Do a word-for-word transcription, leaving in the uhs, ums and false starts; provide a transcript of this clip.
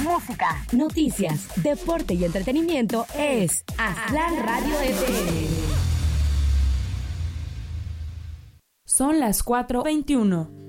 música, noticias, deporte y entretenimiento es Aztlán Radio F M. Son las cuatro veintiuno.